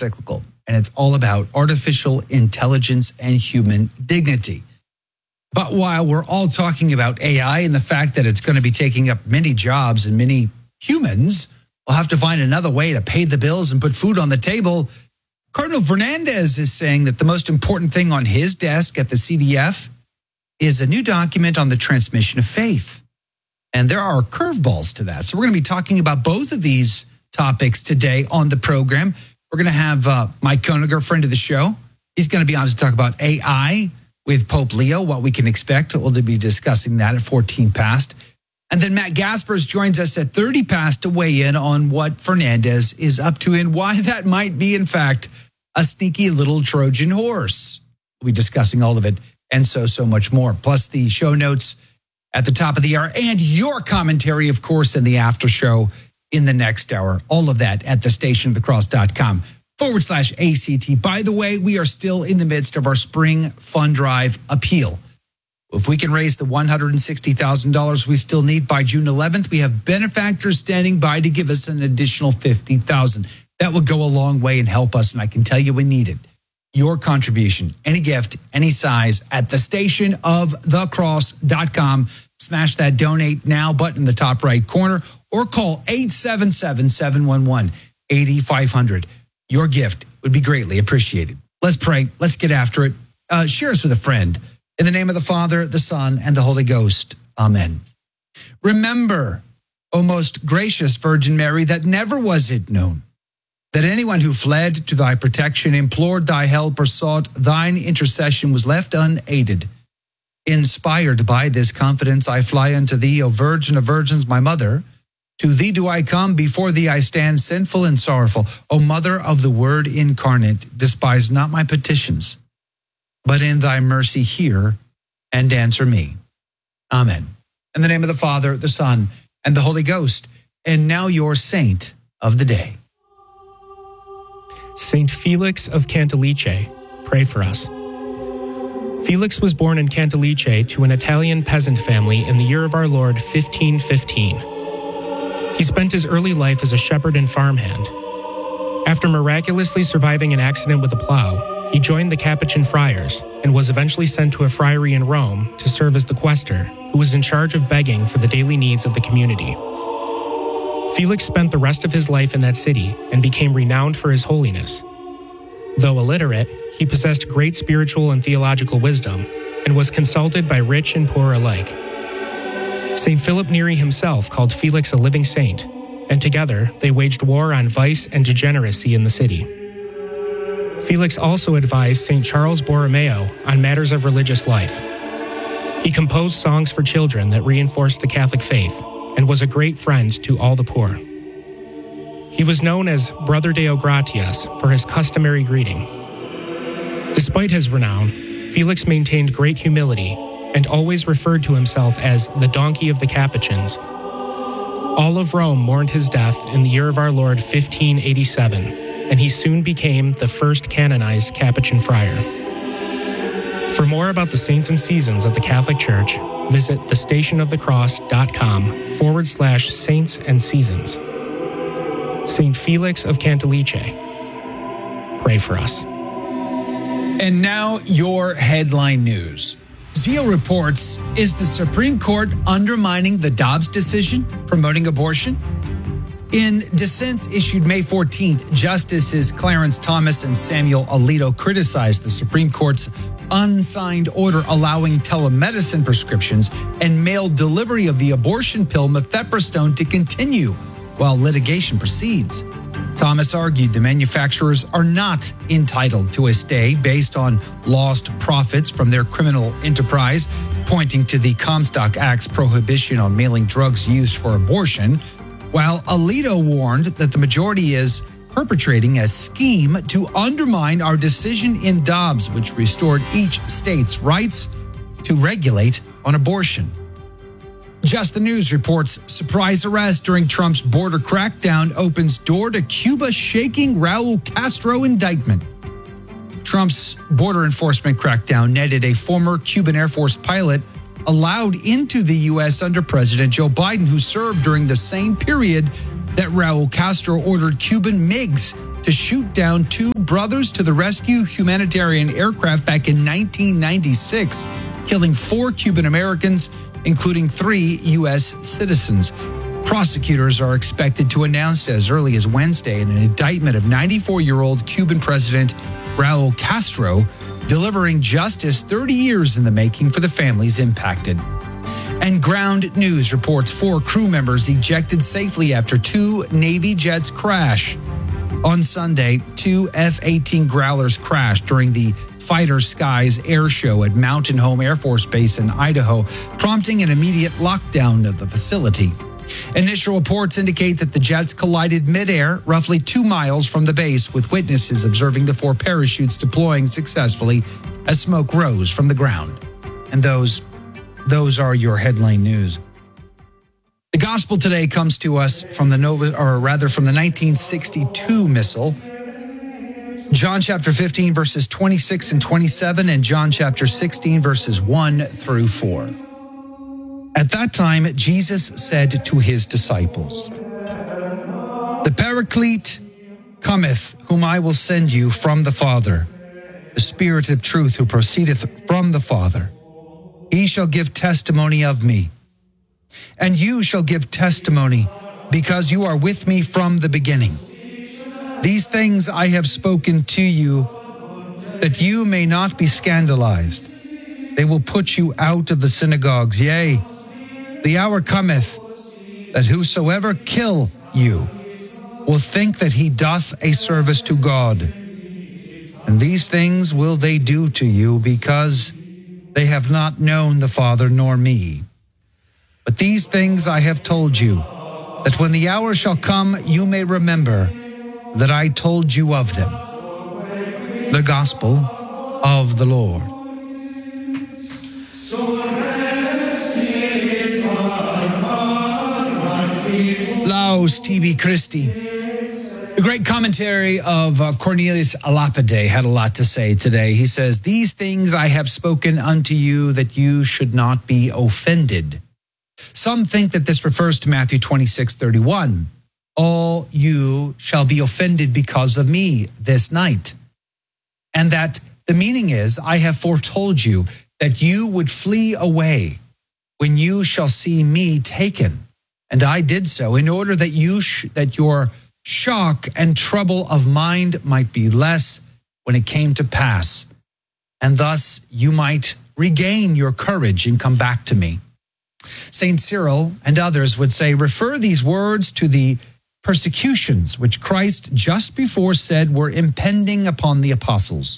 encyclical, and it's all about artificial intelligence and human dignity. But while we're all talking about AI and the fact that it's going to be taking up many jobs and many humans will have to find another way to pay the bills and put food on the table, Cardinal Fernandez is saying that the most important thing on his desk at the CDF is a new document on the transmission of faith. And there are curveballs to that. So we're going to be talking about both of these topics today on the program. We're going to have Mike Koeniger, friend of the show. He's going to be on to talk about AI with Pope Leo, what we can expect. We'll be discussing that at 14 past. And then Matt Gaspers joins us at 30 past to weigh in on what Fernandez is up to and why that might be, in fact, a sneaky little Trojan horse. We'll be discussing all of it and so much more. Plus the show notes at the top of the hour and your commentary, of course, in the after show in the next hour. All of that at thestationofthecross.com/ACT. By the way, we are still in the midst of our spring fund drive appeal. If we can raise the $160,000 we still need by June 11th, we have benefactors standing by to give us an additional $50,000. That will go a long way and help us, and I can tell you we need it. Your contribution, any gift, any size, at thestationofthecross.com. Smash that donate now button in the top right corner or call 877-711-8500. Your gift would be greatly appreciated. Let's pray. Let's get after it. Share us with a friend. In the name of the Father, the Son, and the Holy Ghost. Amen. Remember, O most gracious Virgin Mary, that never was it known that anyone who fled to thy protection, implored thy help, or sought thine intercession was left unaided. Inspired by this confidence, I fly unto thee, O Virgin of Virgins, my mother. To thee do I come, before thee I stand sinful and sorrowful. O Mother of the Word incarnate, despise not my petitions, but in thy mercy hear and answer me. Amen. In the name of the Father, the Son, and the Holy Ghost. And now your saint of the day. Saint Felix of Cantalice, pray for us. Felix was born in Cantalice to an Italian peasant family in the year of our Lord 1515. He spent his early life as a shepherd and farmhand. After miraculously surviving an accident with a plow, he joined the Capuchin friars and was eventually sent to a friary in Rome to serve as the quaestor, who was in charge of begging for the daily needs of the community. Felix spent the rest of his life in that city and became renowned for his holiness. Though illiterate, he possessed great spiritual and theological wisdom and was consulted by rich and poor alike. St. Philip Neri himself called Felix a living saint, and together they waged war on vice and degeneracy in the city. Felix also advised St. Charles Borromeo on matters of religious life. He composed songs for children that reinforced the Catholic faith and was a great friend to all the poor. He was known as Brother Deo Gratias for his customary greeting. Despite his renown, Felix maintained great humility and always referred to himself as the donkey of the Capuchins. All of Rome mourned his death in the year of our Lord 1587, and he soon became the first canonized Capuchin friar. For more about the saints and seasons of the Catholic Church, visit thestationofthecross.com/saints and seasons. Saint Felix of Cantalice, pray for us. And now your headline news. Zeal reports, is the Supreme Court undermining the Dobbs decision promoting abortion? In dissents issued May 14th, Justices Clarence Thomas and Samuel Alito criticized the Supreme Court's unsigned order allowing telemedicine prescriptions and mail delivery of the abortion pill mifepristone to continue while litigation proceeds. Thomas argued the manufacturers are not entitled to a stay based on lost profits from their criminal enterprise, pointing to the Comstock Act's prohibition on mailing drugs used for abortion, while Alito warned that the majority is perpetrating a scheme to undermine our decision in Dobbs, which restored each state's rights to regulate on abortion. Just the News reports surprise arrest during Trump's border crackdown opens door to Cuba shaking Raul Castro indictment. Trump's border enforcement crackdown netted a former Cuban Air Force pilot allowed into the U.S. under President Joe Biden, who served during the same period that Raul Castro ordered Cuban MiGs to shoot down two Brothers to the Rescue humanitarian aircraft back in 1996, killing 4 Cuban Americans, including 3 U.S. citizens. Prosecutors are expected to announce as early as Wednesday an indictment of 94-year-old Cuban President Raul Castro, delivering justice 30 years in the making for the families impacted. And Ground News reports 4 crew members ejected safely after 2 Navy jets crash. On Sunday, 2 F-18 Growlers crashed during the Fighter Skies air show at Mountain Home Air Force Base in Idaho, prompting an immediate lockdown of the facility. Initial reports indicate that the jets collided midair, roughly 2 miles from the base, with witnesses observing the 4 parachutes deploying successfully as smoke rose from the ground. And those are your headline news. The gospel today comes to us from the 1962 missal. John chapter 15, verses 26 and 27, and John chapter 16, verses 1 through 4. At that time, Jesus said to his disciples, "The Paraclete cometh, whom I will send you from the Father, the Spirit of truth who proceedeth from the Father. He shall give testimony of me. And you shall give testimony, because you are with me from the beginning. These things I have spoken to you, that you may not be scandalized. They will put you out of the synagogues. Yea, the hour cometh, that whosoever kill you will think that he doth a service to God. And these things will they do to you, because they have not known the Father nor me. But these things I have told you, that when the hour shall come, you may remember that I told you of them." The Gospel of the Lord. Laus tibi Christi. The great commentary of Cornelius a Lapide had a lot to say today. He says, "These things I have spoken unto you, that you should not be offended." Some think that this refers to Matthew 26:31. "All you shall be offended because of me this night." And that the meaning is, I have foretold you that you would flee away when you shall see me taken. And I did so in order that that your shock and trouble of mind might be less when it came to pass, and thus you might regain your courage and come back to me. St. Cyril and others would say, refer these words to the persecutions which Christ just before said were impending upon the apostles.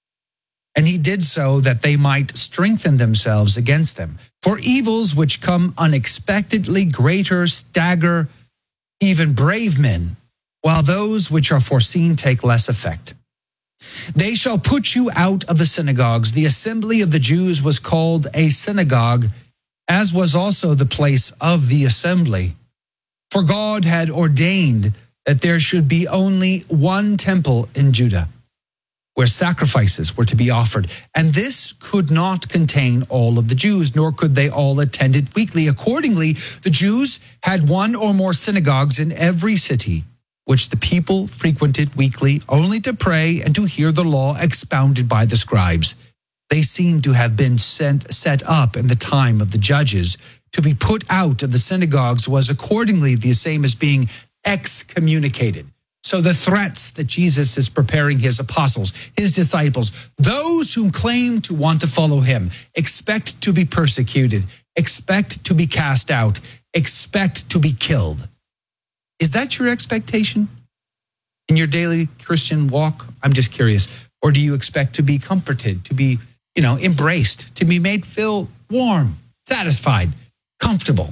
And he did so that they might strengthen themselves against them. For evils which come unexpectedly greater stagger even brave men, while those which are foreseen take less effect. They shall put you out of the synagogues. The assembly of the Jews was called a synagogue, as was also the place of the assembly. For God had ordained that there should be only one temple in Judah, where sacrifices were to be offered. And this could not contain all of the Jews, nor could they all attend it weekly. Accordingly, the Jews had one or more synagogues in every city, which the people frequented weekly, only to pray and to hear the law expounded by the scribes. They seem to have been set up in the time of the judges. To be put out of the synagogues was accordingly the same as being excommunicated. So the threats that Jesus is preparing his apostles, his disciples, those who claim to want to follow him, expect to be persecuted, expect to be cast out, expect to be killed. Is that your expectation in your daily Christian walk? I'm just curious. Or do you expect to be comforted, to be, embraced, to be made feel warm, satisfied, comfortable?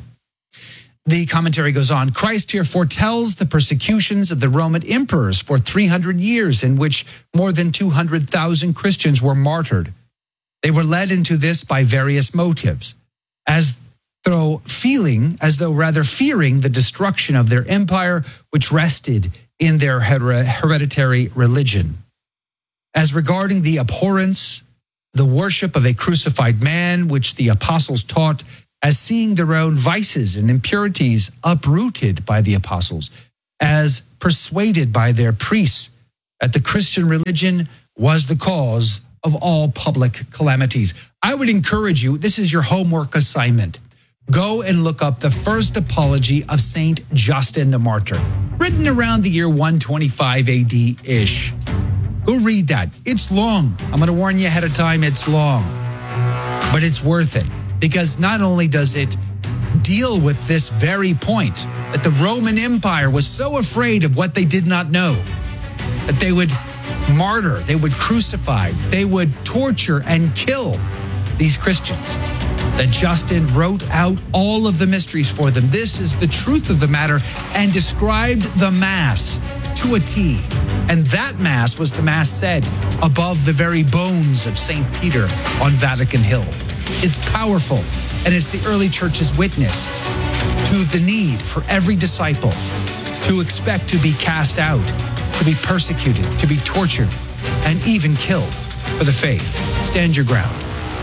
The commentary goes on. Christ here foretells the persecutions of the Roman emperors for 300 years, in which more than 200,000 Christians were martyred. They were led into this by various motives, as though fearing the destruction of their empire, which rested in their hereditary religion. As regarding the abhorrence, the worship of a crucified man, which the apostles taught, as seeing their own vices and impurities uprooted by the apostles, as persuaded by their priests that the Christian religion was the cause of all public calamities. I would encourage you, this is your homework assignment. Go and look up the first apology of Saint Justin the Martyr, written around the year 125 AD-ish. Go read that. It's long. I'm going to warn you ahead of time, it's long. But it's worth it, because not only does it deal with this very point, that the Roman Empire was so afraid of what they did not know, that they would martyr, they would crucify, they would torture and kill these Christians, that Justin wrote out all of the mysteries for them. This is the truth of the matter, and described the Mass to a T. And that Mass was the Mass said above the very bones of St. Peter on Vatican Hill. It's powerful, and it's the early church's witness to the need for every disciple to expect to be cast out, to be persecuted, to be tortured, and even killed for the faith. Stand your ground.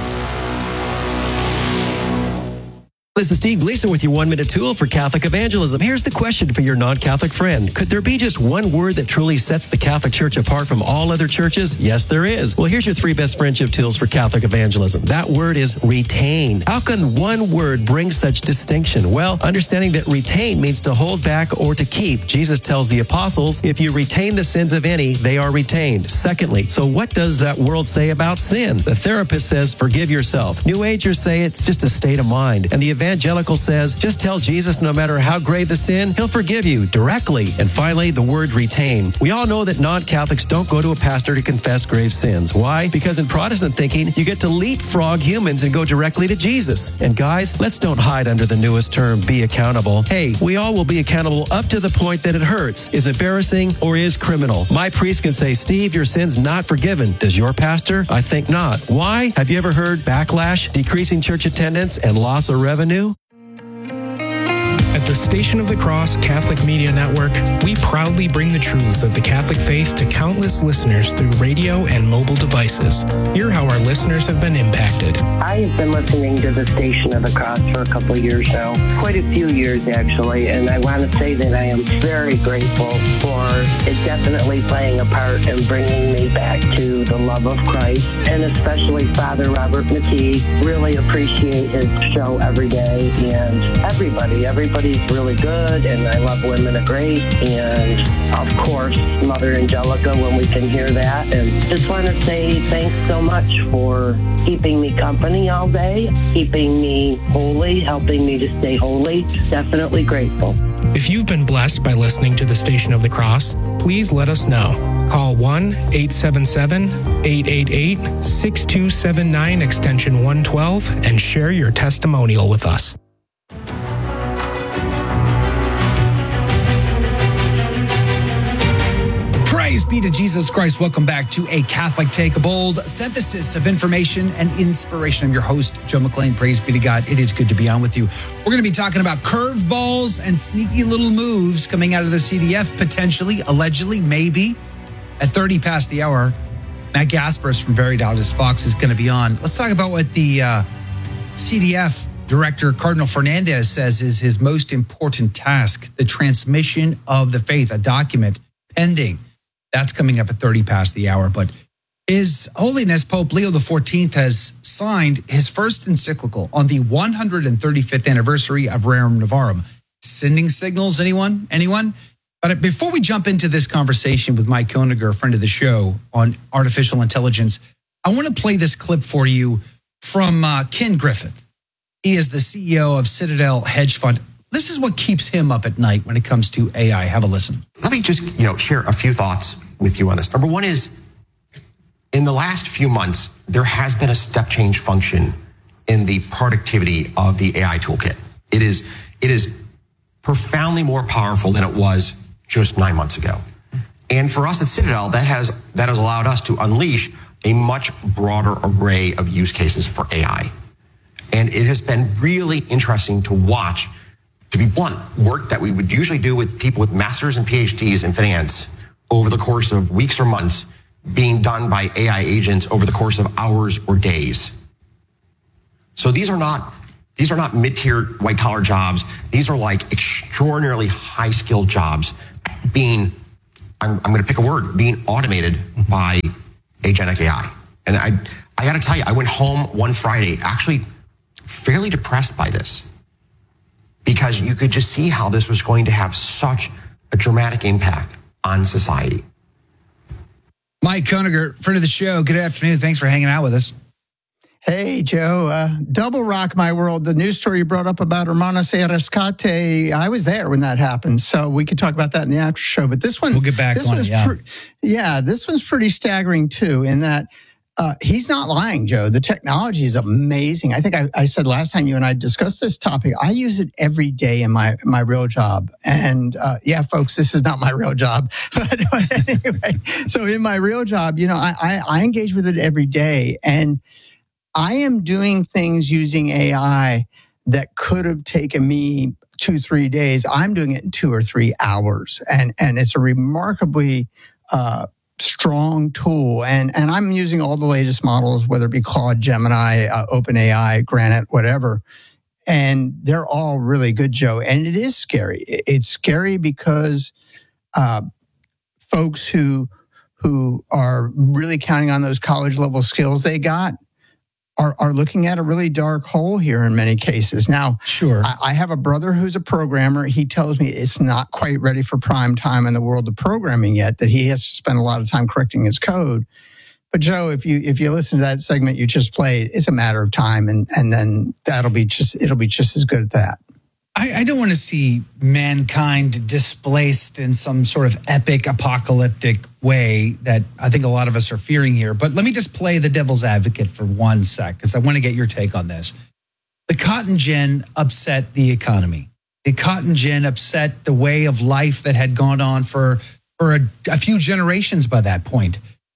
This is Steve Gleason with your 1-minute tool for Catholic evangelism. Here's the question for your non-Catholic friend. Could there be just one word that truly sets the Catholic Church apart from all other churches? Yes, there is. Well, here's your 3 best friendship tools for Catholic evangelism. That word is retain. How can one word bring such distinction? Well, understanding that retain means to hold back or to keep. Jesus tells the apostles, if you retain the sins of any, they are retained. Secondly, so what does that world say about sin? The therapist says, forgive yourself. New Agers say it's just a state of mind. And the evangelical says, just tell Jesus no matter how grave the sin, he'll forgive you directly. And finally, the word retain. We all know that non-Catholics don't go to a pastor to confess grave sins. Why? Because in Protestant thinking, you get to leapfrog humans and go directly to Jesus. And guys, let's don't hide under the newest term, be accountable. Hey, we all will be accountable up to the point that it hurts, is embarrassing, or is criminal. My priest can say, Steve, your sin's not forgiven. Does your pastor? I think not. Why? Have you ever heard backlash, decreasing church attendance, and loss of revenue? At the Station of the Cross Catholic Media Network, we proudly bring the truths of the Catholic faith to countless listeners through radio and mobile devices. Hear how our listeners have been impacted. I've been listening to the Station of the Cross for a couple of years now, quite a few years actually, and I want to say that I am very grateful for it definitely playing a part in bringing me back to the love of Christ, and especially Father Robert McKee. Really appreciate his show every day, and everybody's really good, and I love Women of Grace, and of course Mother Angelica when we can hear that. And just want to say thanks so much for keeping me company all day, keeping me holy, helping me to stay holy. Definitely grateful. If you've been blessed by listening to the Station of the Cross, please let us know. Call 1-877-888-6279 extension 112 and share your testimonial with us. Praise be to Jesus Christ. Welcome back to A Catholic Take, a bold synthesis of information and inspiration. I'm your host, Joe McLean. Praise be to God. It is good to be on with you. We're going to be talking about curveballs and sneaky little moves coming out of the CDF, potentially, allegedly, maybe. At 30 past the hour, Matt Gaspers from Very Dallas Fox is going to be on. Let's talk about what the CDF Director Cardinal Fernandez says is his most important task, the transmission of the faith, a document pending. That's coming up at 30 past the hour. But His Holiness Pope Leo XIV has signed his first encyclical on the 135th anniversary of Rerum Novarum. Sending signals, anyone? But before we jump into this conversation with Mike Koeniger, a friend of the show, on artificial intelligence, I want to play this clip for you from Ken Griffith. He is the CEO of Citadel Hedge Fund. This is what keeps him up at night when it comes to AI. Have a listen. Let me just, share a few thoughts with you on this. Number one is, in the last few months, there has been a step change function in the productivity of the AI toolkit. It is profoundly more powerful than it was just 9 months ago. And for us at Citadel, that has allowed us to unleash a much broader array of use cases for AI. And it has been really interesting to watch, to be blunt, work that we would usually do with people with masters and PhDs in finance over the course of weeks or months being done by AI agents over the course of hours or days. So these are not mid-tier white-collar jobs. These are like extraordinarily high-skilled jobs being I'm going to pick a word, being automated by agentic AI. And I got to tell you, I went home one Friday actually fairly depressed by this, because you could just see how this was going to have such a dramatic impact on society. Mike Koeniger, friend of the show. Good afternoon. Thanks for hanging out with us. Hey, Joe. Double rock my world. The news story you brought up about Hermanos Rescate, I was there when that happened. So we could talk about that in the after show. But this one, we'll get back on it. This one's pretty staggering, too, in that he's not lying, Joe. The technology is amazing. I think I said last time you and I discussed this topic, I use it every day in my real job. And folks, this is not my real job. But anyway, so in my real job, I engage with it every day. And I am doing things using AI that could have taken me 2-3 days. I'm doing it in 2 or 3 hours. And it's a remarkably strong tool. And I'm using all the latest models, whether it be Claude, Gemini, OpenAI, Granite, whatever. And they're all really good, Joe. And it is scary. It's scary because folks who are really counting on those college level skills they got are looking at a really dark hole here in many cases. Now, sure, I have a brother who's a programmer. He tells me it's not quite ready for prime time in the world of programming yet, that he has to spend a lot of time correcting his code. But Joe, if you listen to that segment you just played, it's a matter of time, and then it'll be just as good at that. I don't want to see mankind displaced in some sort of epic apocalyptic way that I think a lot of us are fearing here. But let me just play the devil's advocate for 1 sec, because I want to get your take on this. The cotton gin upset the economy. The cotton gin upset the way of life that had gone on for a few generations by that point.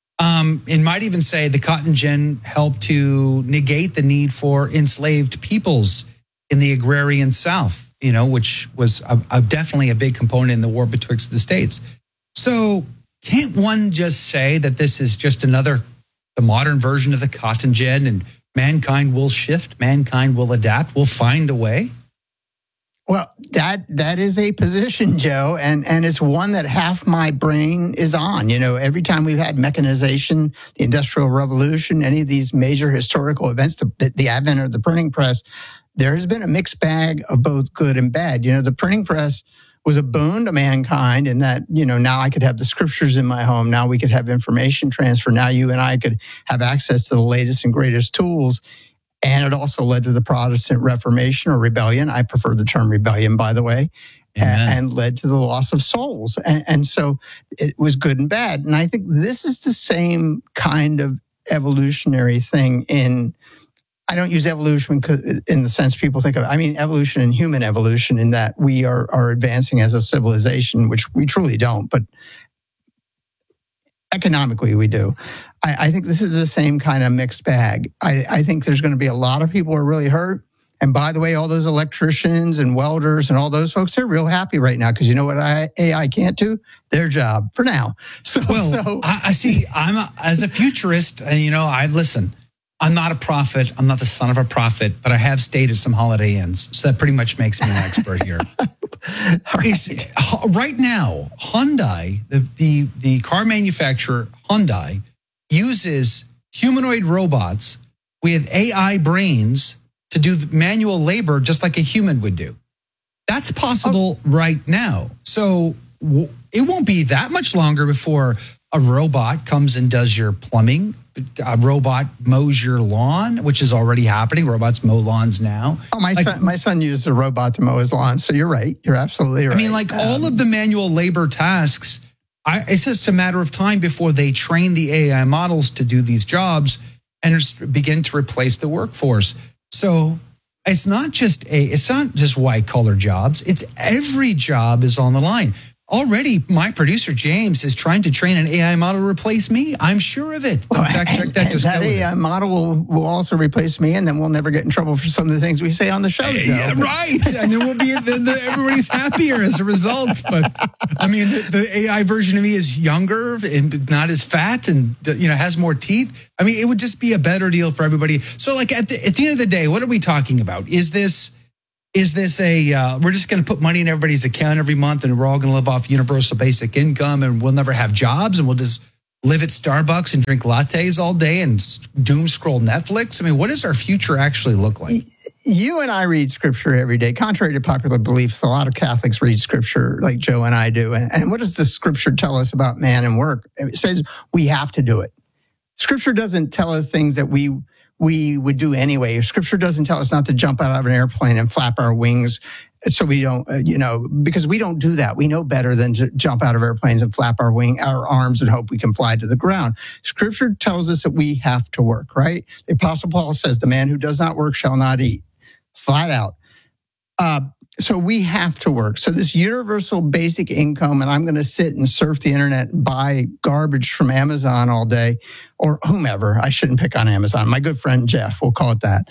It might even say the cotton gin helped to negate the need for enslaved peoples in the agrarian South, which was definitely a big component in the war betwixt the states. So can't one just say that this is just the modern version of the cotton gin, and mankind will shift, mankind will adapt, will find a way? Well, that is a position, Joe, and it's one that half my brain is on. Every time we've had mechanization, the Industrial Revolution, any of these major historical events, the advent of the printing press, there has been a mixed bag of both good and bad. The printing press was a boon to mankind in that, now I could have the scriptures in my home. Now we could have information transfer. Now you and I could have access to the latest and greatest tools. And it also led to the Protestant Reformation or rebellion. I prefer the term rebellion, by the way, and led to the loss of souls. And so it was good and bad. And I think this is the same kind of evolutionary thing I don't use evolution in the sense people think of it. I mean evolution and human evolution, in that we are advancing as a civilization, which we truly don't, but economically we do. I think this is the same kind of mixed bag. I think there's going to be a lot of people who are really hurt. And by the way, all those electricians and welders and all those folks, they're real happy right now, because you know what AI can't do? Their job for now. I see. As a futurist, and listen. I'm not a prophet. I'm not the son of a prophet, but I have stayed at some Holiday Inns. So that pretty much makes me an expert here. Right now, Hyundai, the car manufacturer Hyundai, uses humanoid robots with AI brains to do the manual labor just like a human would do. That's possible right now. So it won't be that much longer before a robot comes and does your plumbing. A robot mows your lawn, which is already happening. Robots mow lawns now. Oh, my son used a robot to mow his lawn. So you're right. You're absolutely right. I mean, all of the manual labor tasks, it's just a matter of time before they train the AI models to do these jobs and begin to replace the workforce. So it's not just white collar jobs. It's every job is on the line. Already, my producer, James, is trying to train an AI model to replace me. I'm sure of it. In fact, check that. That AI model will also replace me, and then we'll never get in trouble for some of the things we say on the show. Yeah, right. And then we'll be everybody's happier as a result. But I mean, the AI version of me is younger and not as fat, and has more teeth. I mean, it would just be a better deal for everybody. So, at the end of the day, what are we talking about? Is this Is this we're just going to put money in everybody's account every month and we're all going to live off universal basic income and we'll never have jobs and we'll just live at Starbucks and drink lattes all day and doom scroll Netflix? I mean, what does our future actually look like? You and I read scripture every day. Contrary to popular beliefs, a lot of Catholics read scripture like Joe and I do. And what does the scripture tell us about man and work? It says we have to do it. Scripture doesn't tell us things that we would do anyway. Scripture doesn't tell us not to jump out of an airplane and flap our wings so we don't, because we don't do that. We know better than to jump out of airplanes and flap our arms and hope we can fly to the ground. Scripture tells us that we have to work, right? The Apostle Paul says, the man who does not work shall not eat. Flat out. So we have to work. So this universal basic income, and I'm going to sit and surf the internet and buy garbage from Amazon all day, or whomever. I shouldn't pick on Amazon. My good friend Jeff, we'll call it that.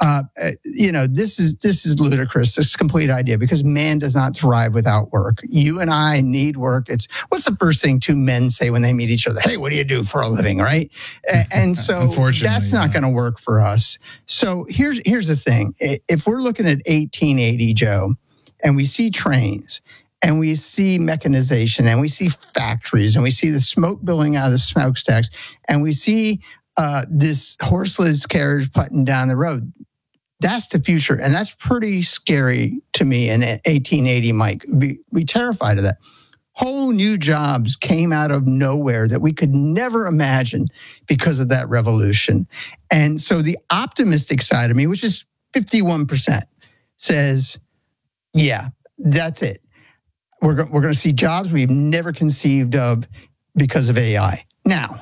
This is ludicrous. This complete idea, because man does not thrive without work. You and I need work. What's the first thing two men say when they meet each other? Hey, what do you do for a living, right? And so that's not going to work for us. So here's the thing. If we're looking at 1880, Joe, and we see trains, and we see mechanization, and we see factories, and we see the smoke billowing out of the smokestacks, and we see this horseless carriage putting down the road. That's the future, and that's pretty scary to me in 1880, Mike. We terrified of that. Whole new jobs came out of nowhere that we could never imagine because of that revolution. And so the optimistic side of me, which is 51%, says, yeah, that's it. We're going to see jobs we've never conceived of because of AI. Now,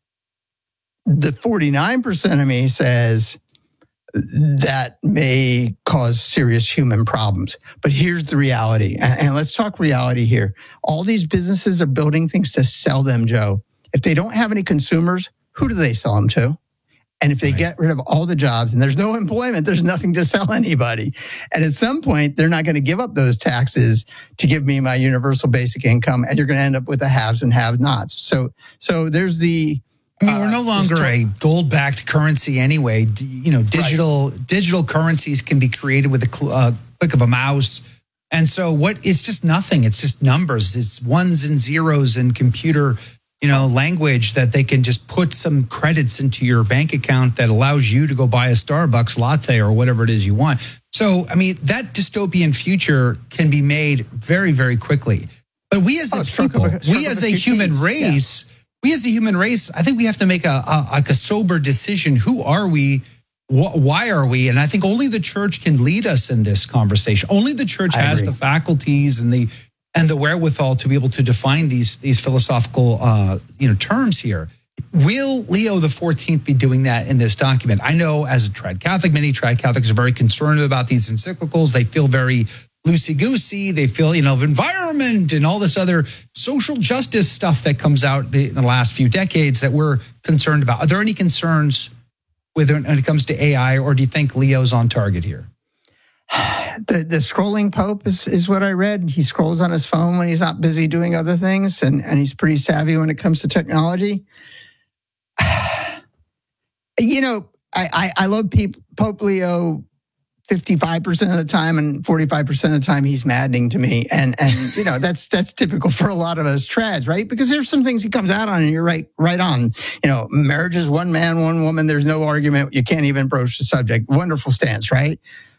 the 49% of me says that may cause serious human problems. But here's the reality. And let's talk reality here. All these businesses are building things to sell them, Joe. If they don't have any consumers, who do they sell them to? And if they get rid of all the jobs and there's no employment, there's nothing to sell anybody. And at some point, they're not going to give up those taxes to give me my universal basic income. And you're going to end up with the haves and have-nots. So there's the... I mean, we're no longer a gold-backed currency anyway. Digital currencies can be created with a click of a mouse. And so it's just nothing. It's just numbers. It's ones and zeros and computer language that they can just put some credits into your bank account that allows you to go buy a Starbucks latte or whatever it is you want. So, I mean, that dystopian future can be made very, very quickly. But we as a people, we as a human race, I think we have to make a sober decision. Who are we? Why are we? And I think only the church can lead us in this conversation. Only the church has the faculties and the wherewithal to be able to define these philosophical terms here. Will Leo XIV be doing that in this document? I know as a trad Catholic, many trad Catholics are very concerned about these encyclicals. They feel very loosey-goosey. They feel, of environment and all this other social justice stuff that comes out in the last few decades that we're concerned about. Are there any concerns when it comes to AI, or do you think Leo's on target here? The scrolling Pope is what I read. He scrolls on his phone when he's not busy doing other things, and he's pretty savvy when it comes to technology. I love Pope Leo 55% of the time, and 45% of the time he's maddening to me. And that's typical for a lot of us trads, right? Because there's some things he comes out on and you're right on. Marriage is one man, one woman. There's no argument. You can't even broach the subject. Wonderful stance, right?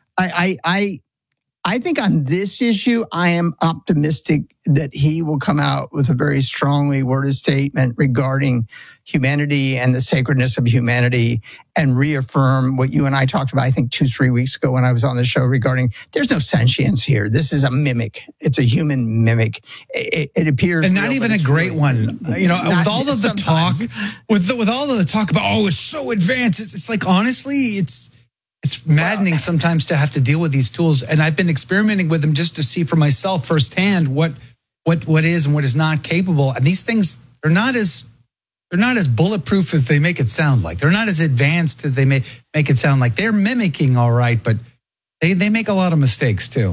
I think on this issue, I am optimistic that he will come out with a very strongly worded statement regarding humanity and the sacredness of humanity, and reaffirm what you and I talked about, I think 2-3 weeks ago when I was on the show, regarding there's no sentience here. This is a mimic. It's a human mimic. It appears, and not even a great one. With all of the talk, with all of the talk about it's so advanced. It's like, honestly, it's maddening sometimes to have to deal with these tools. And I've been experimenting with them just to see for myself firsthand what is and what is not capable. And these things are not as bulletproof as they make it sound like. They're not as advanced as they make it sound like. They're mimicking all right, but they make a lot of mistakes too.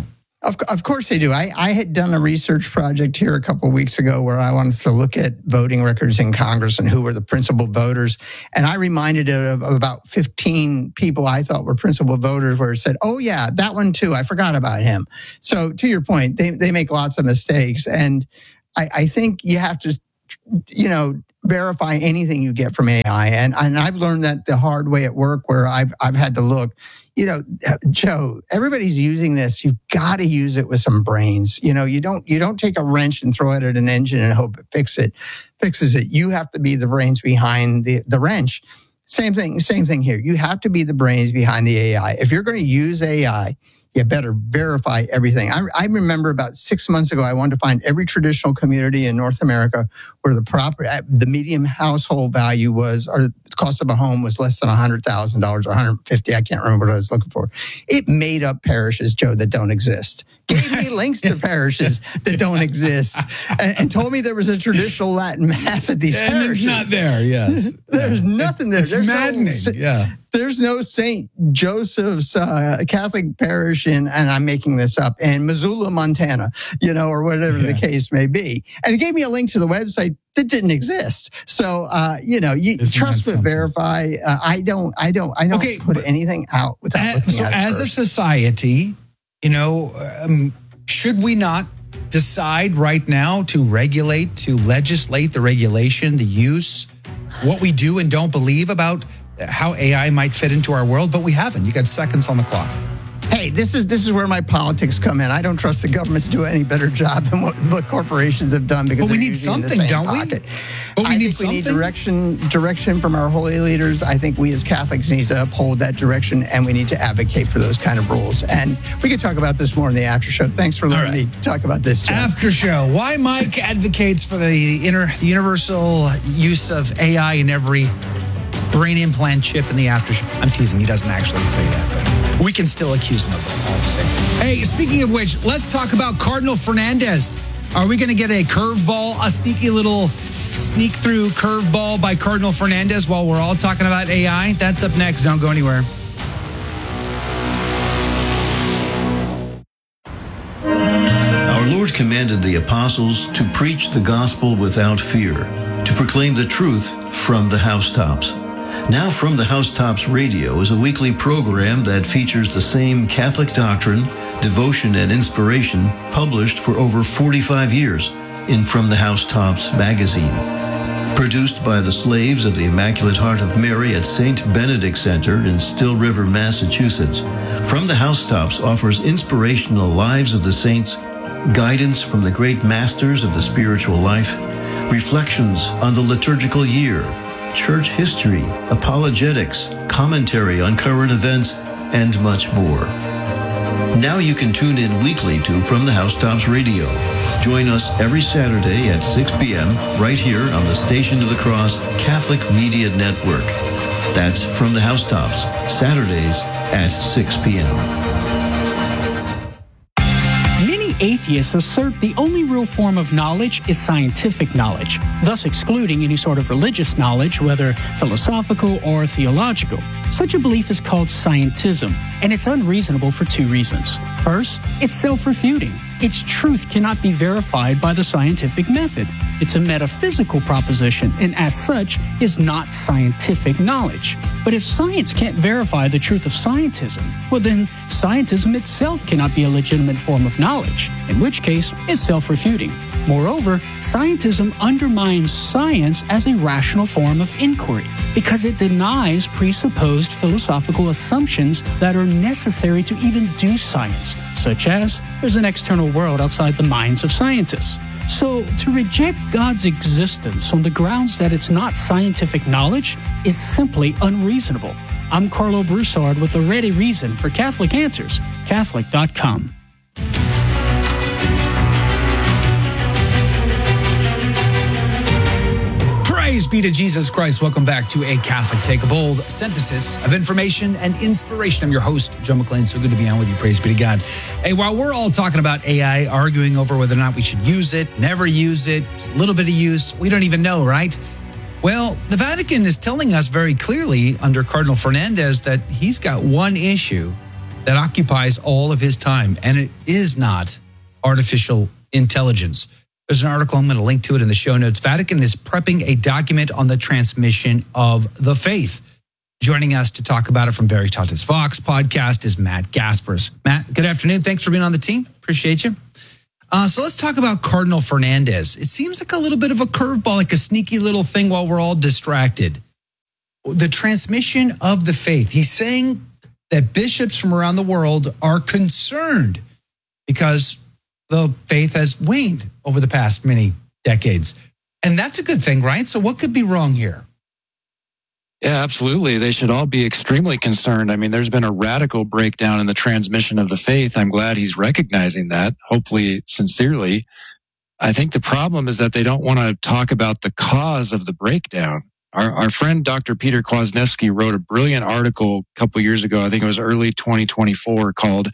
Of course they do. I had done a research project here a couple of weeks ago where I wanted to look at voting records in Congress and who were the principal voters. And I reminded it of about 15 people I thought were principal voters where it said, oh, yeah, that one too. I forgot about him. So to your point, they make lots of mistakes. And I think you have to, verify anything you get from AI. And I've learned that the hard way at work where I've had to look. Joe, everybody's using this. You've got to use it with some brains. You don't take a wrench and throw it at an engine and hope it fixes it. You have to be the brains behind the wrench. Same thing here. You have to be the brains behind the AI. If you're going to use AI, you better verify everything. I remember about 6 months ago, I wanted to find every traditional community in North America where the median household value was, or the cost of a home was less than $100,000 or $150,000. I can't remember what I was looking for. It made up parishes, Joe, that don't exist. Gave me links to parishes that don't exist, and told me there was a traditional Latin mass at these parishes. And it's not there. Yes, there's nothing there. It's maddening. There's no St. Joseph's Catholic parish and I'm making this up, in Missoula, Montana, or whatever the case may be. And it gave me a link to the website that didn't exist. So, you trust but verify. I don't put anything out without looking at it as first. a society, should we not decide right now to legislate the regulation, the use, what we do and don't believe about how AI might fit into our world? But we haven't. You got seconds on the clock. Hey, this is where my politics come in. I don't trust the government to do any better job than what corporations have done, because we need something, don't we? But we need something. We need direction from our holy leaders. I think we as Catholics need to uphold that direction, and we need to advocate for those kind of rules. And we can talk about this more in the after show. Thanks for letting me talk about this, Joe. After show. Why Mike advocates for the universal use of AI in every brain implant chip in the after show. I'm teasing. He doesn't actually say that, but we can still accuse him of it. Hey, speaking of which, let's talk about Cardinal Fernandez. Are we going to get a curveball, a sneaky little sneak through curveball by Cardinal Fernandez while we're all talking about AI? That's up next. Don't go anywhere. Our Lord commanded the apostles to preach the gospel without fear, to proclaim the truth from the housetops. Now From the Housetops Radio is a weekly program that features the same Catholic doctrine, devotion, and inspiration published for over 45 years in From the Housetops magazine. Produced by the slaves of the Immaculate Heart of Mary at St. Benedict Center in Still River, Massachusetts, From the Housetops offers inspirational lives of the saints, guidance from the great masters of the spiritual life, reflections on the liturgical year, church history, apologetics, commentary on current events, and much more. Now you can tune in weekly to From the Housetops Radio. Join us every Saturday at 6 p.m. right here on the Station of the Cross Catholic Media Network. That's From the Housetops, Saturdays at 6 p.m. Atheists assert the only real form of knowledge is scientific knowledge, thus excluding any sort of religious knowledge, whether philosophical or theological. Such a belief is called scientism, and it's unreasonable for two reasons. First, it's self-refuting. Its truth cannot be verified by the scientific method. It's a metaphysical proposition, and as such, is not scientific knowledge. But if science can't verify the truth of scientism, well then, scientism itself cannot be a legitimate form of knowledge, in which case, it's self-refuting. Moreover, scientism undermines science as a rational form of inquiry because it denies presupposed philosophical assumptions that are necessary to even do science, such as there's an external world outside the minds of scientists. So, to reject God's existence on the grounds that it's not scientific knowledge is simply unreasonable. I'm Carlo Broussard with a ready reason for Catholic Answers, Catholic.com. Praise be to Jesus Christ. Welcome back to A Catholic Take a Bold, synthesis of information and inspiration. I'm your host, Joe McLean. So good to be on with you. Praise be to God. Hey, while we're all talking about AI, arguing over whether or not we should use it, never use it, a little bit of use, we don't even know, right? Well, the Vatican is telling us very clearly under Cardinal Fernandez that he's got one issue that occupies all of his time, and it is not artificial intelligence. There's an article, I'm going to link to it in the show notes. Vatican is prepping a document on the transmission of the faith. Joining us to talk about it from Veritatis Vox podcast is Matt Gaspers. Matt, good afternoon. Thanks for being on the team. Appreciate you. So let's talk about Cardinal Fernandez. It seems like a little bit of a curveball, like a sneaky little thing while we're all distracted. The transmission of the faith. He's saying that bishops from around the world are concerned because the faith has waned over the past many decades. And that's a good thing, right? So what could be wrong here? Yeah, absolutely. They should all be extremely concerned. I mean, there's been a radical breakdown in the transmission of the faith. I'm glad he's recognizing that, hopefully sincerely. I think the problem is that they don't want to talk about the cause of the breakdown. Our friend Dr. Peter Kwasniewski wrote a brilliant article a couple years ago, I think it was early 2024, called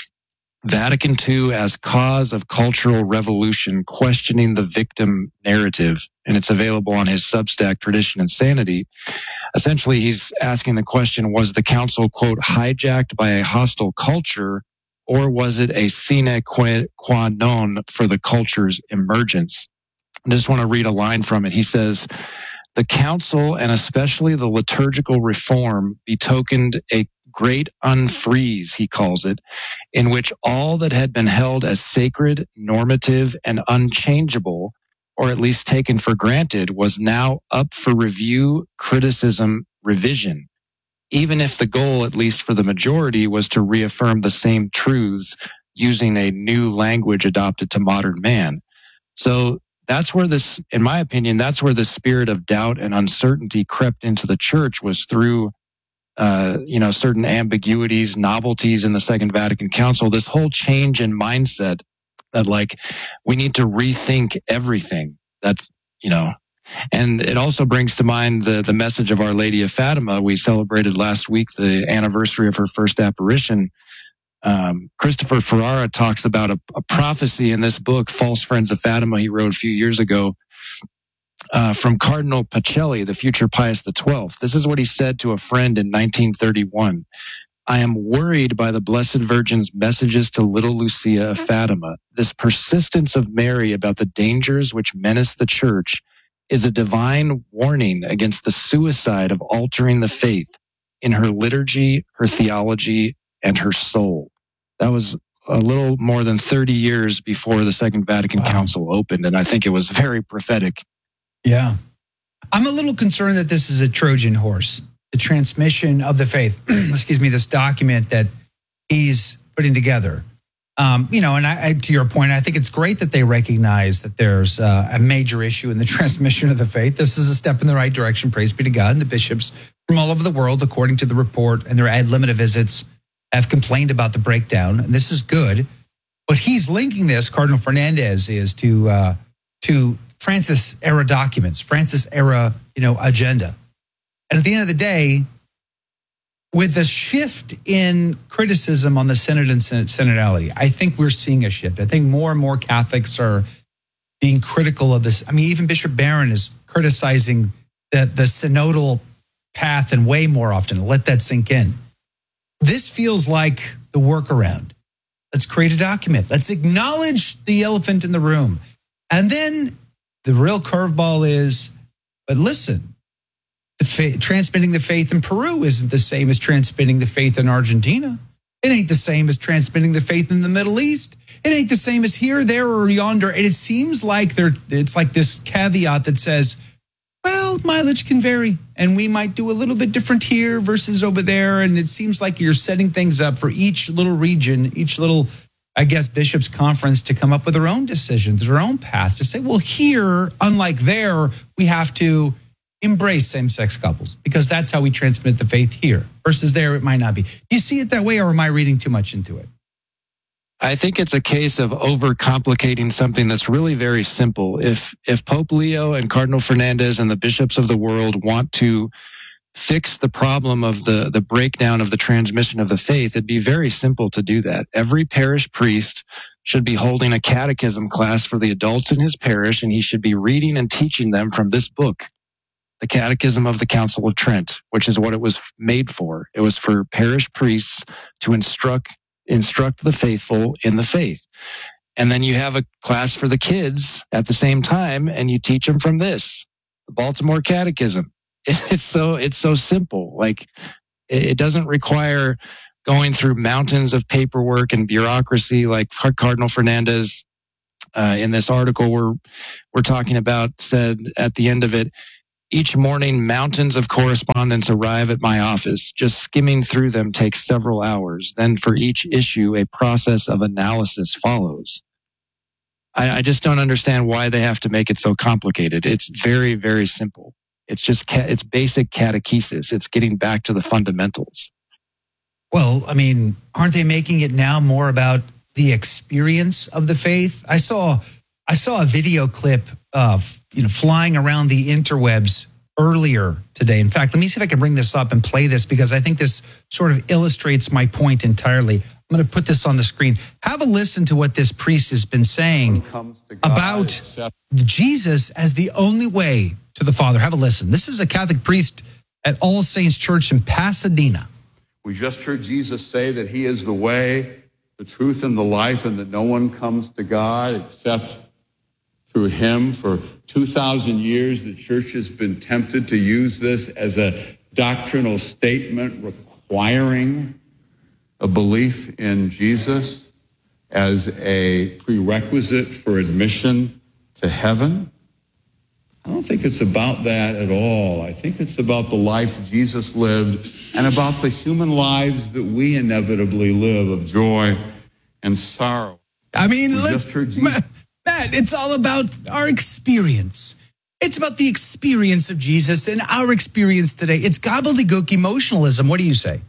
Vatican II as Cause of Cultural Revolution, Questioning the Victim Narrative. And it's available on his Substack, Tradition and Sanity. Essentially, he's asking the question, was the council, quote, hijacked by a hostile culture, or was it a sine qua non for the culture's emergence? I just want to read a line from it. He says, the council, and especially the liturgical reform, betokened a great unfreeze, he calls it, in which all that had been held as sacred, normative, and unchangeable, or at least taken for granted, was now up for review, criticism, revision, even if the goal, at least for the majority, was to reaffirm the same truths using a new language adopted to modern man. So that's where this, in my opinion, that's where the spirit of doubt and uncertainty crept into the church, was through certain ambiguities, novelties in the Second Vatican Council, this whole change in mindset that, like, we need to rethink everything. That's, and it also brings to mind the message of Our Lady of Fatima. We celebrated last week the anniversary of her first apparition. Christopher Ferrara talks about a prophecy in this book, False Friends of Fatima, he wrote a few years ago, from Cardinal Pacelli, the future Pius XII. This is what he said to a friend in 1931. I am worried by the Blessed Virgin's messages to little Lucia of Fatima. This persistence of Mary about the dangers which menace the church is a divine warning against the suicide of altering the faith in her liturgy, her theology, and her soul. That was a little more than 30 years before the Second Vatican Council opened, and I think it was very prophetic. Yeah. I'm a little concerned that this is a Trojan horse, the transmission of the faith, this document that he's putting together. And I, to your point, I think it's great that they recognize that there's a major issue in the transmission of the faith. This is a step in the right direction, praise be to God. And the bishops from all over the world, according to the report and their ad limina visits, have complained about the breakdown. And this is good. But he's linking this, Cardinal Fernandez, is to Francis era documents, Francis era, agenda. And at the end of the day, with the shift in criticism on the Synod and synodality, I think we're seeing a shift. I think more and more Catholics are being critical of this. I mean, even Bishop Barron is criticizing the synodal path and way more often. Let that sink in. This feels like the workaround. Let's create a document. Let's acknowledge the elephant in the room. And then the real curveball is, but listen, transmitting the faith in Peru isn't the same as transmitting the faith in Argentina. It ain't the same as transmitting the faith in the Middle East. It ain't the same as here, there, or yonder. And it seems like it's like this caveat that says, well, mileage can vary, and we might do a little bit different here versus over there. And it seems like you're setting things up for each little region, each little, bishops' conference to come up with their own decisions, their own path, to say, well, here, unlike there, we have to embrace same-sex couples because that's how we transmit the faith here versus there it might not be. Do you see it that way, or am I reading too much into it? I think it's a case of overcomplicating something that's really very simple. If Pope Leo and Cardinal Fernandez and the bishops of the world want to fix the problem of the breakdown of the transmission of the faith, it'd be very simple to do that. Every parish priest should be holding a catechism class for the adults in his parish, and he should be reading and teaching them from this book. the Catechism of the Council of Trent, which is what it was made for. It was for parish priests to instruct the faithful in the faith. And then you have a class for the kids at the same time, and you teach them from this, the Baltimore Catechism. It's so simple. Like, it doesn't require going through mountains of paperwork and bureaucracy like Cardinal Fernandez in this article we're talking about said at the end of it. Each morning, mountains of correspondence arrive at my office. Just skimming through them takes several hours. Then for each issue, a process of analysis follows. I just don't understand why they have to make it so complicated. It's very, very simple. It's just it's basic catechesis. It's getting back to the fundamentals. Well, I mean, aren't they making it now more about the experience of the faith? I saw a video clip of, flying around the interwebs earlier today. In fact, let me see if I can bring this up and play this, because I think this sort of illustrates my point entirely. I'm going to put this on the screen. Have a listen to what this priest has been saying about Jesus as the only way to the Father. Have a listen. This is a Catholic priest at All Saints Church in Pasadena. We just heard Jesus say that he is the way, the truth, and the life, and that no one comes to God except through him. For 2,000 years, the church has been tempted to use this as a doctrinal statement requiring a belief in Jesus as a prerequisite for admission to heaven. I don't think it's about that at all. I think it's about the life Jesus lived and about the human lives that we inevitably live of joy and sorrow. I mean, Matt, it's all about our experience. It's about the experience of Jesus and our experience today. It's gobbledygook emotionalism. What do you say?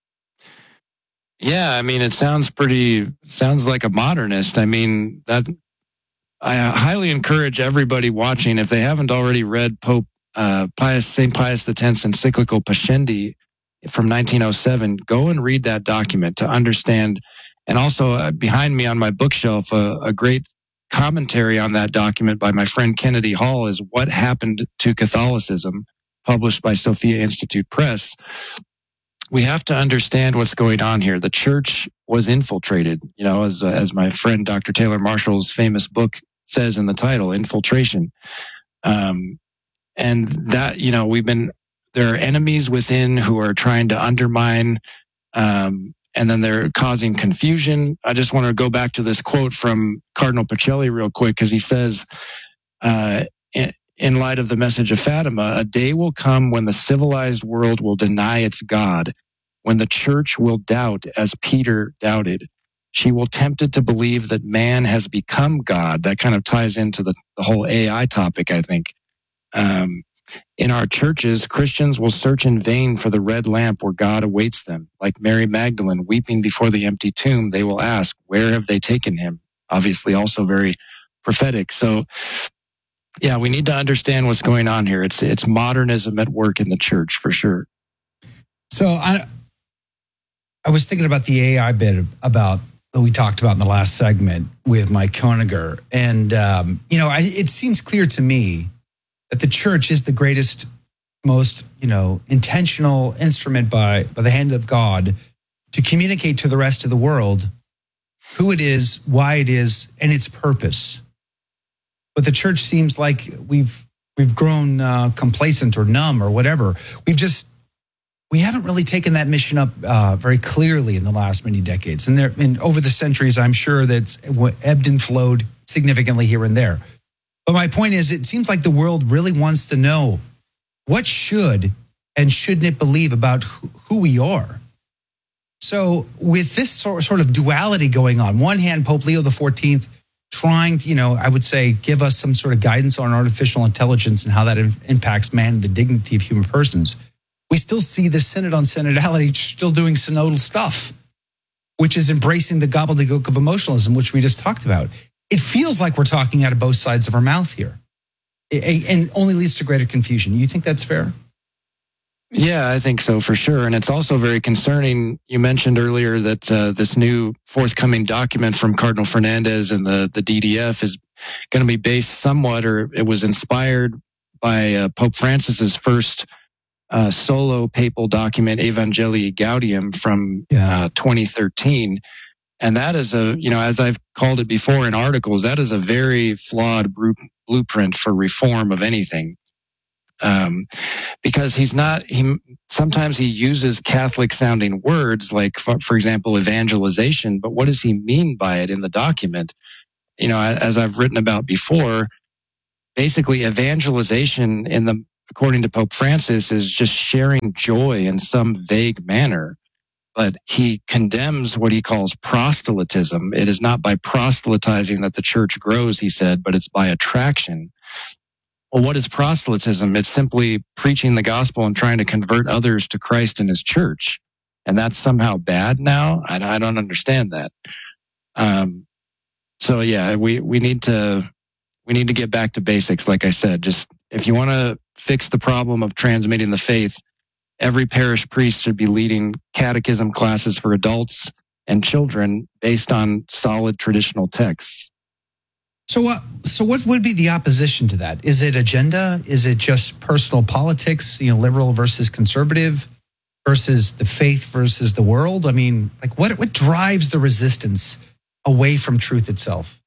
Yeah, I mean, it sounds like a modernist. I mean, I highly encourage everybody watching, if they haven't already read St. Pius X's encyclical Pascendi from 1907, go and read that document to understand. And also behind me on my bookshelf, a great commentary on that document by my friend Kennedy Hall is What Happened to Catholicism, published by Sophia Institute Press. We have to understand what's going on here. The church was infiltrated, as my friend Dr. Taylor Marshall's famous book says in the title, Infiltration. And that, there are enemies within who are trying to undermine, and then they're causing confusion. I just want to go back to this quote from Cardinal Pacelli real quick, because he says, in light of the message of Fatima, a day will come when the civilized world will deny its God, when the church will doubt as Peter doubted. She will tempt it to believe that man has become God. That kind of ties into the whole AI topic, I think. In our churches, Christians will search in vain for the red lamp where God awaits them. Like Mary Magdalene weeping before the empty tomb, they will ask, where have they taken him? Obviously also very prophetic. So, yeah, we need to understand what's going on here. It's modernism at work in the church, for sure. So I was thinking about the AI bit that we talked about in the last segment with Mike Koeniger. And, it seems clear to me that the church is the greatest, most, intentional instrument by the hand of God to communicate to the rest of the world who it is, why it is, and its purpose. But the church seems like we've grown complacent or numb or whatever. We haven't really taken that mission up very clearly in the last many decades. And over the centuries, I'm sure that's ebbed and flowed significantly here and there. But my point is, it seems like the world really wants to know what should and shouldn't it believe about who we are. So with this sort of duality going on, one hand, Pope Leo XIV trying to, I would say, give us some sort of guidance on artificial intelligence and how that impacts man and the dignity of human persons. We still see the Synod on Synodality still doing synodal stuff, which is embracing the gobbledygook of emotionalism, which we just talked about. It feels like we're talking out of both sides of our mouth here, and only leads to greater confusion. You think that's fair? Yeah, I think so, for sure. And it's also very concerning. You mentioned earlier that this new forthcoming document from Cardinal Fernandez and the DDF is going to be based somewhat, or it was inspired by Pope Francis's first solo papal document, Evangelii Gaudium, from 2013. And that is as I've called it before in articles, that is a very flawed blueprint for reform of anything. Because sometimes he uses Catholic sounding words like, for example, evangelization, but what does he mean by it in the document? As I've written about before, basically evangelization according to Pope Francis is just sharing joy in some vague manner. But he condemns what he calls proselytism. It is not by proselytizing that the church grows, he said, but it's by attraction. Well, what is proselytism? It's simply preaching the gospel and trying to convert others to Christ and his church. And that's somehow bad now? I don't understand that. So yeah, we need to get back to basics. Like I said, just if you want to fix the problem of transmitting the faith, every parish priest should be leading catechism classes for adults and children based on solid traditional texts. So what would be the opposition to that? Is it agenda? Is it just personal politics, liberal versus conservative versus the faith versus the world? I mean, like what drives the resistance away from truth itself?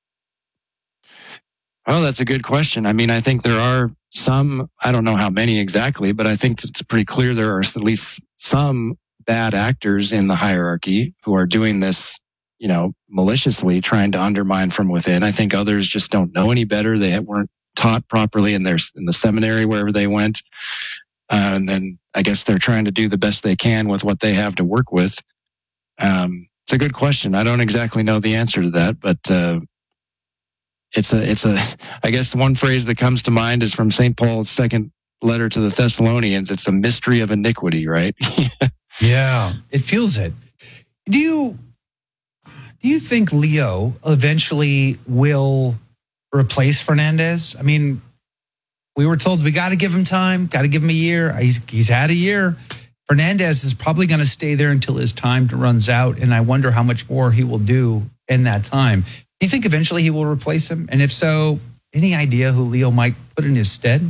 Oh, that's a good question. I mean, I think there are some, I don't know how many exactly, but I think it's pretty clear there are at least some bad actors in the hierarchy who are doing this, maliciously trying to undermine from within. I think others just don't know any better. They weren't taught properly in the seminary wherever they went. And then I guess they're trying to do the best they can with what they have to work with. It's a good question. I don't exactly know the answer to that, but I guess one phrase that comes to mind is from St. Paul's second letter to the Thessalonians. It's a mystery of iniquity, right? Yeah, it feels it. Do you think Leo eventually will replace Fernandez? I mean, we were told we got to give him time, got to give him a year. He's had a year. Fernandez is probably going to stay there until his time runs out, and I wonder how much more he will do in that time. Do you think eventually he will replace him? And if so, any idea who Leo might put in his stead?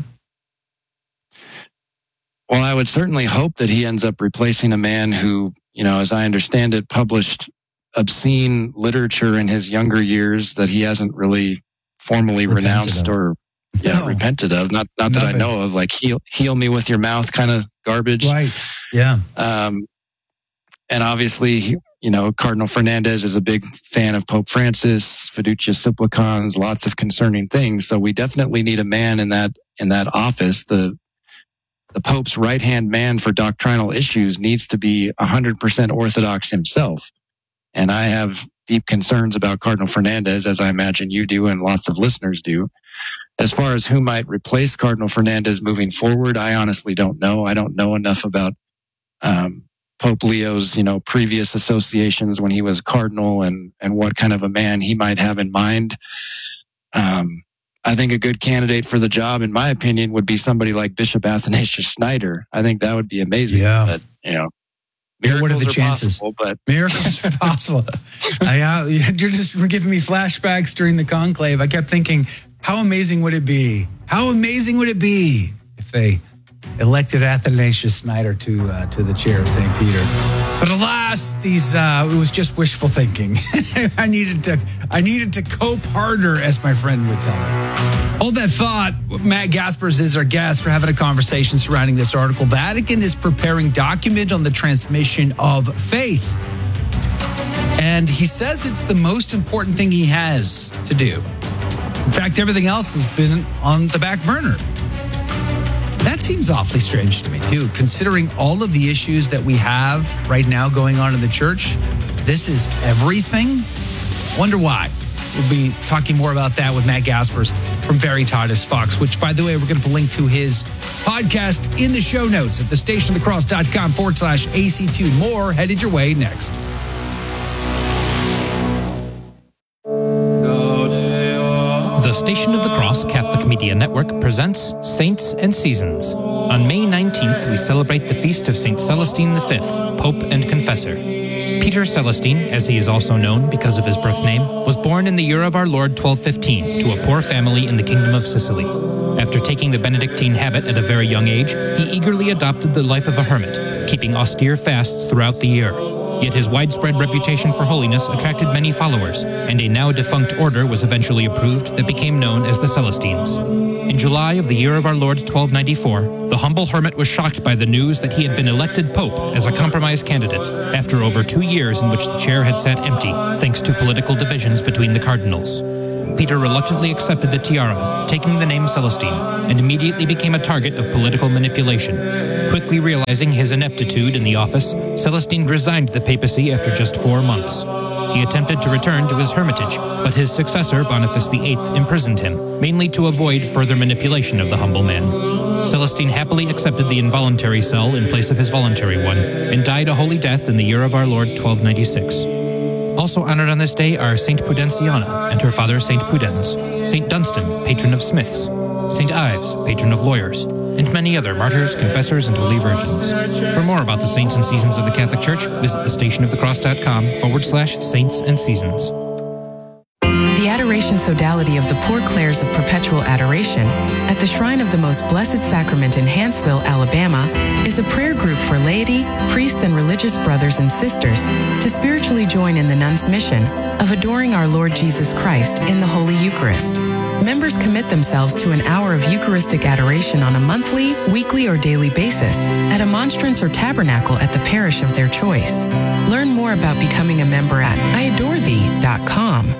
Well, I would certainly hope that he ends up replacing a man who, as I understand it, published obscene literature in his younger years that he hasn't really formally renounced or repented of. Not that I know of, like heal me with your mouth kind of garbage. Right. Yeah. And obviously, Cardinal Fernandez is a big fan of Pope Francis, Fiducia Supplicans, lots of concerning things. So we definitely need a man in that office. The Pope's right-hand man for doctrinal issues needs to be 100% Orthodox himself. And I have deep concerns about Cardinal Fernandez, as I imagine you do and lots of listeners do. As far as who might replace Cardinal Fernandez moving forward, I honestly don't know. I don't know enough about Pope Leo's, previous associations when he was cardinal and what kind of a man he might have in mind. I think a good candidate for the job, in my opinion, would be somebody like Bishop Athanasius Schneider. I think that would be amazing. Yeah. But, miracles what are the chances? Possible, but miracles are possible. You're just giving me flashbacks during the conclave. I kept thinking, how amazing would it be? How amazing would it be if they elected Athanasius Schneider to the chair of St. Peter? But alas, it was just wishful thinking. I needed to cope harder, as my friend would tell me. Hold that thought. Matt Gaspers is our guest. We're having a conversation surrounding this article. Vatican is preparing document on the transmission of faith. And he says it's the most important thing he has to do. In fact, everything else has been on the back burner. That seems awfully strange to me, too, considering all of the issues that we have right now going on in the church. This is everything. Wonder why. We'll be talking more about that with Matt Gaspers from Veritatis Fox, which, by the way, we're going to put a link to his podcast in the show notes at thestationofthecross.com/AC2. More headed your way next. The Station of the Cross Catholic Media Network presents Saints and Seasons. On May 19th, we celebrate the feast of St. Celestine V, Pope and Confessor. Peter Celestine, as he is also known because of his birth name, was born in the year of our Lord 1215 to a poor family in the Kingdom of Sicily. After taking the Benedictine habit at a very young age, he eagerly adopted the life of a hermit, keeping austere fasts throughout the year. Yet his widespread reputation for holiness attracted many followers, and a now-defunct order was eventually approved that became known as the Celestines. In July of the year of our Lord 1294, the humble hermit was shocked by the news that he had been elected pope as a compromise candidate, after over 2 years in which the chair had sat empty, thanks to political divisions between the cardinals. Peter reluctantly accepted the tiara, taking the name Celestine, and immediately became a target of political manipulation. Quickly realizing his ineptitude in the office, Celestine resigned the papacy after just 4 months. He attempted to return to his hermitage, but his successor, Boniface VIII, imprisoned him, mainly to avoid further manipulation of the humble man. Celestine happily accepted the involuntary cell in place of his voluntary one, and died a holy death in the year of our Lord 1296. Also honored on this day are Saint Pudensiana and her father Saint Pudens, Saint Dunstan, patron of smiths, Saint Ives, patron of lawyers, and many other martyrs, confessors, and holy virgins. For more about the saints and seasons of the Catholic Church, visit thestationofthecross.com/saints and seasons. The Adoration Sodality of the Poor Clares of Perpetual Adoration at the Shrine of the Most Blessed Sacrament in Hanceville, Alabama, is a prayer group for laity, priests, and religious brothers and sisters to spiritually join in the nuns' mission of adoring our Lord Jesus Christ in the Holy Eucharist. Members commit themselves to an hour of Eucharistic adoration on a monthly, weekly, or daily basis at a monstrance or tabernacle at the parish of their choice. Learn more about becoming a member at iadorethee.com.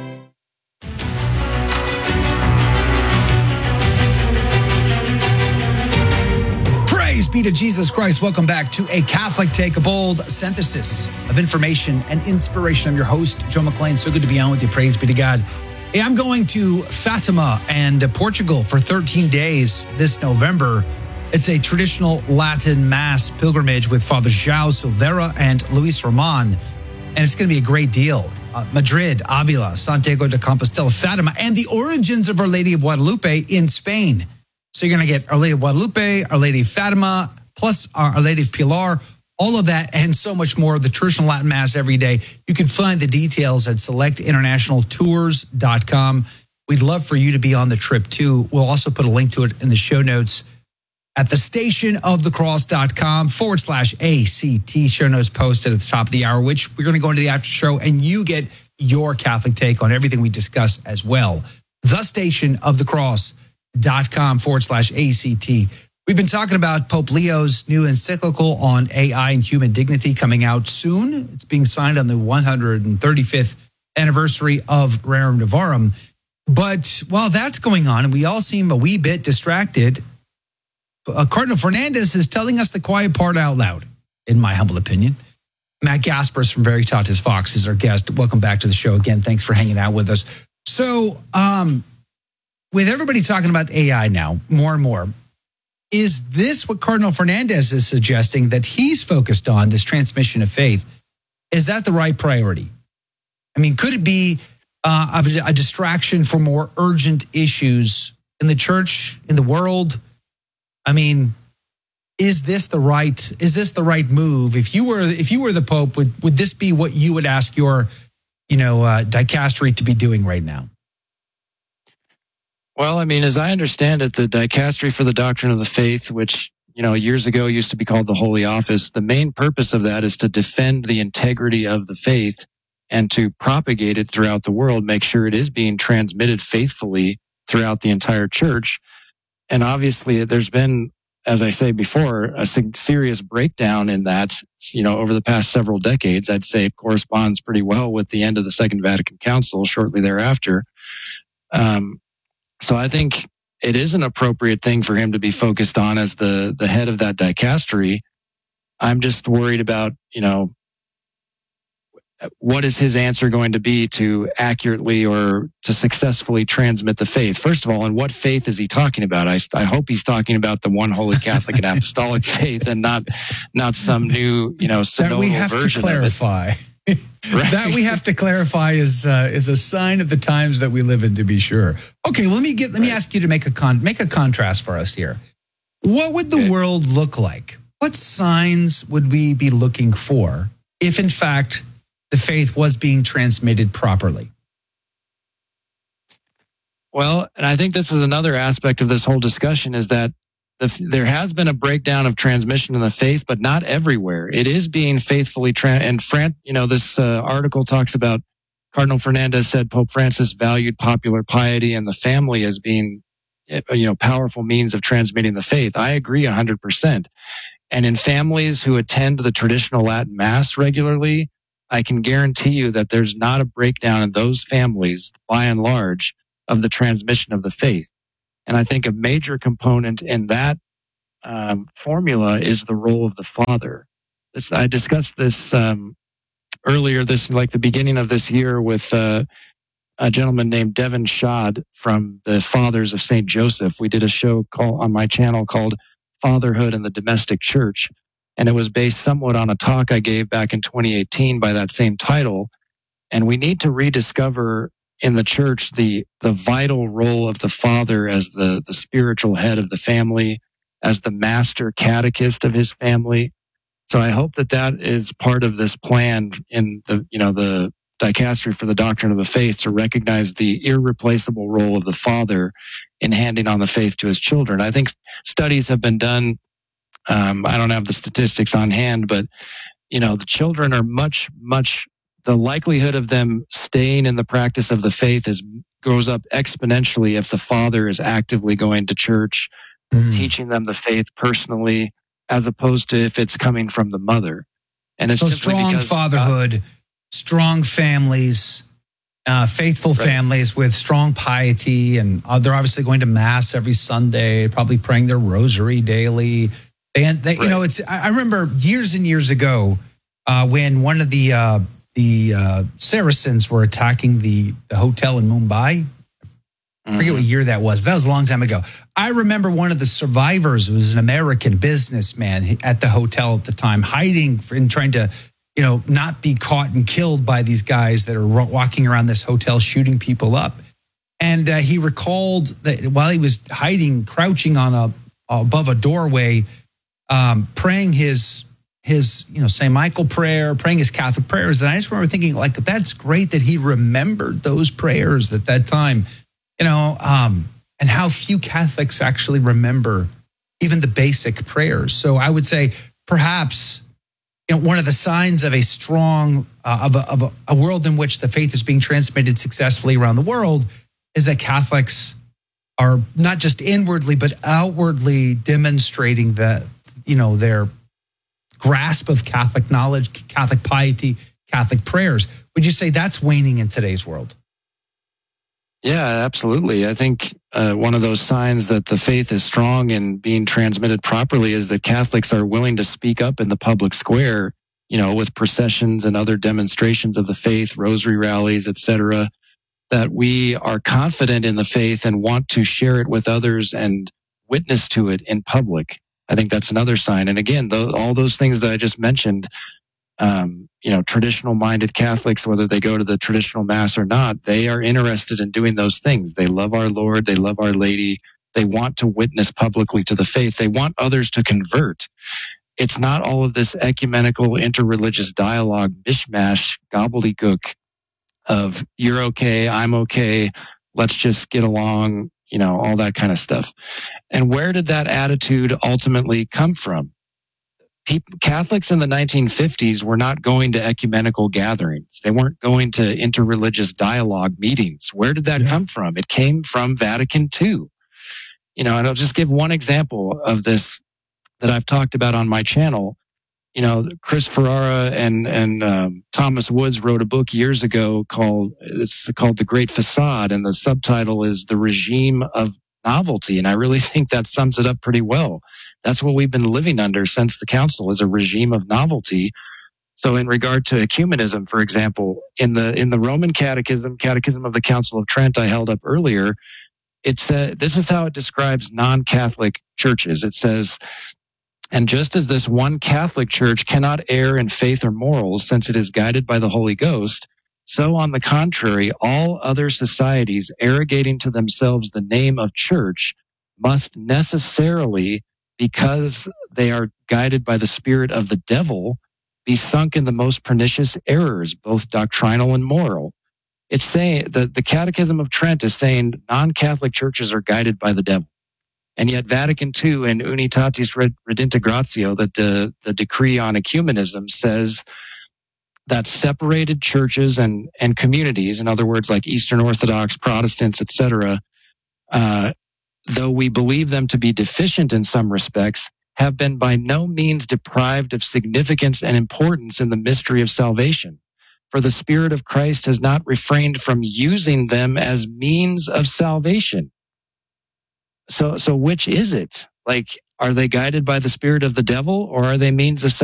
Praise be to Jesus Christ. Welcome back to A Catholic Take, a bold synthesis of information and inspiration. I'm your host, Joe McLean. So good to be on with you. Praise be to God. Hey, I'm going to Fatima and Portugal for 13 days this November. It's a traditional Latin Mass pilgrimage with Father João Silveira and Luis Roman, and it's going to be a great deal. Madrid, Avila, Santiago de Compostela, Fatima, and the origins of Our Lady of Guadalupe in Spain. So you're going to get Our Lady of Guadalupe, Our Lady of Fatima, plus Our Lady of Pilar, all of that and so much more. The traditional Latin Mass every day. You can find the details at selectinternationaltours.com. We'd love for you to be on the trip too. We'll also put a link to it in the show notes at thestationofthecross.com/ACT. Show notes posted at the top of the hour, which we're going to go into the after show and you get your Catholic take on everything we discuss as well. thestationofthecross.com/ACT. We've been talking about Pope Leo's new encyclical on AI and human dignity coming out soon. It's being signed on the 135th anniversary of Rerum Novarum. But while that's going on, and we all seem a wee bit distracted, Cardinal Fernandez is telling us the quiet part out loud, in my humble opinion. Matt Gaspers from Veritatis Vox is our guest. Welcome back to the show again. Thanks for hanging out with us. So, with everybody talking about AI now, more and more, is this what Cardinal Fernandez is suggesting that he's focused on, this transmission of faith? Is that the right priority? I mean, could it be a distraction for more urgent issues in the church, in the world? I mean, is this the right move? If you were the Pope, would this be what you would ask your, dicastery to be doing right now? Well, I mean, as I understand it, the Dicastery for the Doctrine of the Faith, which, years ago used to be called the Holy Office, the main purpose of that is to defend the integrity of the faith and to propagate it throughout the world, make sure it is being transmitted faithfully throughout the entire church. And obviously, there's been, as I say before, a serious breakdown in that, over the past several decades. I'd say it corresponds pretty well with the end of the Second Vatican Council shortly thereafter. So I think it is an appropriate thing for him to be focused on as the head of that dicastery. I'm just worried about, what is his answer going to be to accurately or to successfully transmit the faith? First of all, and what faith is he talking about? I hope he's talking about the one holy Catholic and apostolic faith and not some new, synodal version of it. Right. That we have to clarify is a sign of the times that we live in, to be sure. Okay, well, let me ask you to make a contrast for us here. What would the world look like? What signs would we be looking for if, in fact, the faith was being transmitted properly? Well, and I think this is another aspect of this whole discussion is that there has been a breakdown of transmission in the faith, but not everywhere. It is being faithfully this article talks about Cardinal Fernandez said Pope Francis valued popular piety and the family as being, powerful means of transmitting the faith. I agree 100%. And in families who attend the traditional Latin Mass regularly, I can guarantee you that there's not a breakdown in those families, by and large, of the transmission of the faith. And I think a major component in that formula is the role of the father. I discussed this earlier, the beginning of this year, with a gentleman named Devin Shad from the Fathers of St. Joseph. We did a show on my channel called Fatherhood in the Domestic Church. And it was based somewhat on a talk I gave back in 2018 by that same title. And we need to rediscover in the church the vital role of the father as the spiritual head of the family, as the master catechist of his family. So I hope that is part of this plan in the Dicastery for the Doctrine of the Faith, to recognize the irreplaceable role of the father in handing on the faith to his children. I think studies have been done. I don't have the statistics on hand, but the children are much the likelihood of them staying in the practice of the faith goes up exponentially if the father is actively going to church, teaching them the faith personally, as opposed to if it's coming from the mother. And it's so simply strong because fatherhood, strong families, faithful families with strong piety, and they're obviously going to Mass every Sunday, probably praying their rosary daily. And I remember years and years ago when one of the Saracens were attacking the hotel in Mumbai. I forget what year that was, but that was a long time ago. I remember one of the survivors was an American businessman at the hotel at the time, hiding and trying to, not be caught and killed by these guys that are walking around this hotel shooting people up. And he recalled that while he was hiding, crouching on above a doorway, praying his St. Michael prayer, praying his Catholic prayers. And I just remember thinking, that's great that he remembered those prayers at that time, and how few Catholics actually remember even the basic prayers. So I would say perhaps, one of the signs of a strong, of a world in which the faith is being transmitted successfully around the world is that Catholics are not just inwardly, but outwardly demonstrating that, their grasp of Catholic knowledge, Catholic piety, Catholic prayers. Would you say that's waning in today's world? Yeah, absolutely. I think one of those signs that the faith is strong and being transmitted properly is that Catholics are willing to speak up in the public square, with processions and other demonstrations of the faith, rosary rallies, etc., that we are confident in the faith and want to share it with others and witness to it in public. I think that's another sign. And again, all those things that I just mentioned, traditional-minded Catholics, whether they go to the traditional Mass or not, they are interested in doing those things. They love our Lord. They love Our Lady. They want to witness publicly to the faith. They want others to convert. It's not all of this ecumenical, interreligious dialogue, mishmash, gobbledygook of you're okay, I'm okay, let's just get along, all that kind of stuff. And where did that attitude ultimately come from? Catholics in the 1950s were not going to ecumenical gatherings. They weren't going to interreligious dialogue meetings. Where did that come from? It came from Vatican II. And I'll just give one example of this that I've talked about on my channel. Chris Ferrara and Thomas Woods wrote a book years ago called The Great Facade, and the subtitle is The Regime of Novelty. And I really think that sums it up pretty well. That's what we've been living under since the council, is a regime of novelty. So in regard to ecumenism, for example, in the Roman Catechism of the Council of Trent I held up earlier, it said, this is how it describes non-Catholic churches. It says, and just as this one Catholic church cannot err in faith or morals, since it is guided by the Holy Ghost, so on the contrary, all other societies arrogating to themselves the name of church must necessarily, because they are guided by the spirit of the devil, be sunk in the most pernicious errors, both doctrinal and moral. It's saying the Catechism of Trent is saying non-Catholic churches are guided by the devil. And yet Vatican II and Unitatis Redintegratio, the decree on ecumenism, says that separated churches and communities, in other words, like Eastern Orthodox, Protestants, etc., though we believe them to be deficient in some respects, have been by no means deprived of significance and importance in the mystery of salvation. For the Spirit of Christ has not refrained from using them as means of salvation. So which is it? Like, are they guided by the spirit of the devil, or are they means of salvation?